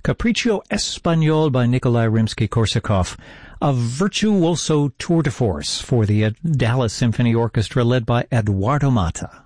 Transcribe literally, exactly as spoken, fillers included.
Capriccio Espagnol by Nikolai Rimsky-Korsakov, a virtuoso tour de force for the Dallas Symphony Orchestra led by Eduardo Mata.